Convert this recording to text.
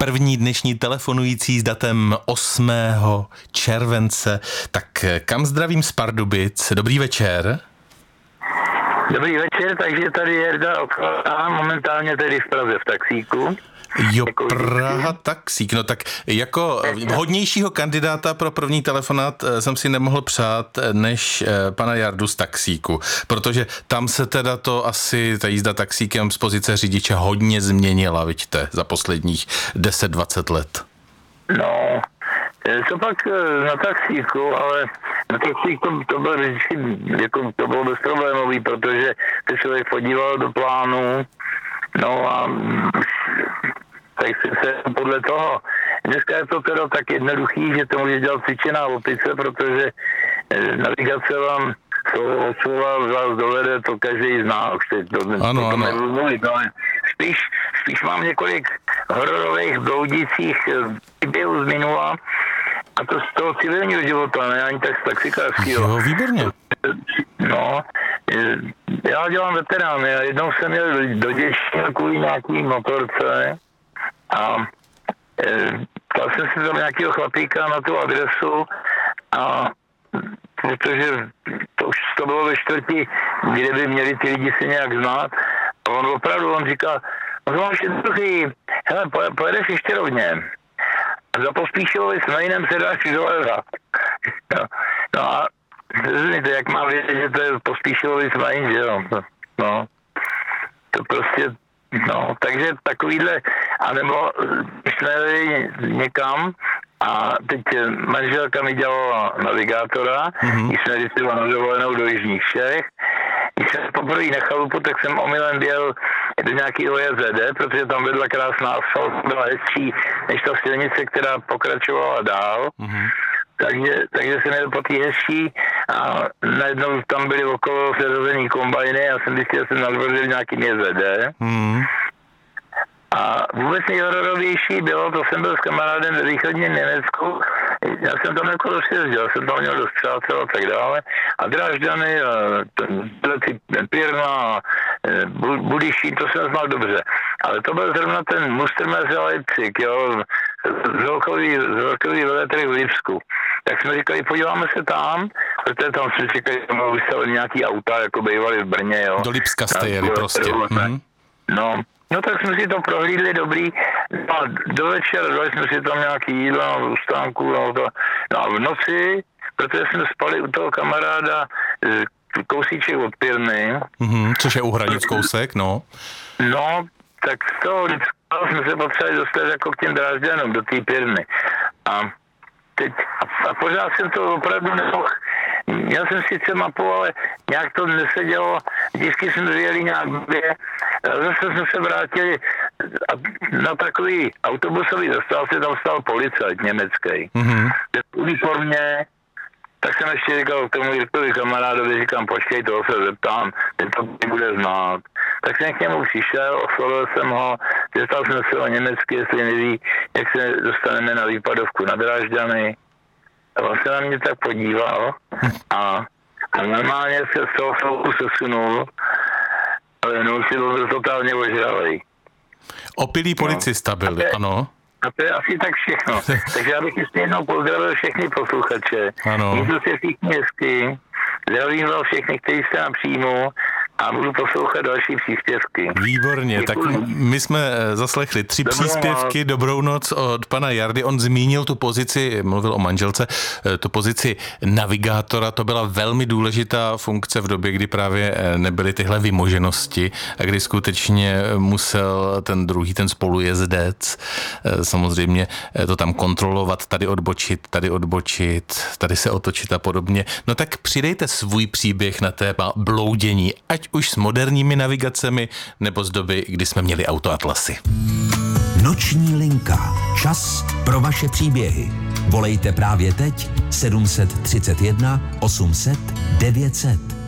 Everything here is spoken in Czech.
první dnešní telefonující s datem 8. července. Tak kam zdravím z Pardubic? Dobrý večer. Dobrý večer, takže tady je Jarda Okala, momentálně tedy v Praze v taxíku. Jo, Praha taxík. No tak jako vhodnějšího kandidáta pro první telefonát jsem si nemohl přát než pana Jardu z taxíku, protože tam se teda to asi ta jízda taxíkem z pozice řidiče hodně změnila, vidíte, za posledních 10-20 let. No, co pak na taxíku, ale na taxík to bylo vždycky, jako to bylo bezproblémový, protože ty člověk podíval do plánu, no a tak se podle toho. Dneska je to teda tak jednoduchý, že to může dělat cvičená opice, protože navigace vám slova vás dovede, to každý zná, už teď to nebudu mluvit, ale spíš mám několik hororových bloudících příběhů z minula, a to z toho civilního života, ne ani tak z taxikářského. Jo, výborně. No, já dělám veterány a jednou jsem měl do Děčína kvůli nějaký motorce a ptal jsem si tam nějakého chlapíka na tu adresu a protože to bylo ve čtvrti, kde by měli ty lidi si nějak znát a on říká, no to mám jednoduchý, hele, pojedeš ještě rovně. Za Pospíšilovi s Mejnem se dáš doleva. No a jak mám vědět, že to je Pospíšilovi s Mejn, že jo? No, to prostě, no, takže takovýhle, anebo jsme jeli někam a teď manželka mi dělala navigátora, když jsme jezdili na dovolenou do Jižních Čech. Když jsem poprvé na chalupu, tak jsem omylem běl do nějakého JZD, protože tam vedla krásná asfalt, byla hezčí než ta silnice, která pokračovala dál. Takže jsem jel po té hezčí a najednou tam byly okolo seřazený kombajny a jsem zjistil, že jsem nadvozil nějakým JZD. A vůbec nejhororovější bylo, to jsem byl s kamarádem ve východním Německu, já jsem tam jako rozjezdil, jsem tam měl dost přátel a tak dále, a Drážďany, Pirna, Budyšín, to jsem znal dobře. Ale to byl zrovna ten Mustermesse Leipzig, jo, z velkový veletrh v Lipsku. Tak jsme říkali, podíváme se tam, protože tam jsme říkali, že jsme vystavili nějaký auta, jako bývali v Brně, jo. Do Lipska jste jeli prostě. No tak jsme si to prohlídli dobrý, no a do večera dali jsme si tam nějaký jídla v stánku, no a v noci, protože jsme spali u toho kamaráda kousíček od Pirny. Což je u hranic kousek, no. No, tak z toho jsme se potřebovali dostat jako k těm Drážďanům, do té Pirny. A pořád jsem to opravdu nemohl. Měl jsem sice mapu, ale nějak to nesedělo. Vždycky jsme vyjeli nějak blbě. Zase jsme se vrátili na takový autobusový zastávce, tam stál policajt německý. V uniformě, tak jsem ještě říkal k tomu Jirkovi kamarádovi, říkám, počkej, toho se zeptám, ten to bude znát. Tak jsem k němu přišel, oslovil jsem ho, zeptal jsem se o německy, jestli neví, jak se dostaneme na výpadovku na Drážďany. A on se na mě tak podíval a normálně se z toho floku sesunul, ale no, si byl totálně ožralej. Opilý policista byl, ano. A to je asi tak všechno. Takže já bych ještě jednou pozdravil všechny posluchače. Mějte se všichni hezky. Zdravím vás všechny, kteří jste na příjmu a budu poslouchat další příspěvky. Výborně, děkuji. Tak my jsme zaslechli 3 příspěvky, dobrou noc od pana Jardy. On zmínil tu pozici, mluvil o manželce, tu pozici navigátora, to byla velmi důležitá funkce v době, kdy právě nebyly tyhle vymoženosti a kdy skutečně musel ten druhý, ten spolujezdec, samozřejmě to tam kontrolovat, tady odbočit, tady se otočit a podobně. No tak přidejte svůj příběh na téma bloudění, ať už s moderními navigacemi, nebo z doby, kdy jsme měli autoatlasy. Noční linka. Čas pro vaše příběhy. Volejte právě teď 731 800 900.